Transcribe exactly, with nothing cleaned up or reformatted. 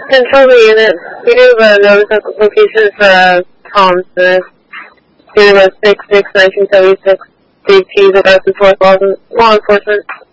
Control the unit. We have a notice of location for uh, Tom Smith. Unit six six nineteen seventy six. Steve Keys, Augusta, four thousand. Law enforcement.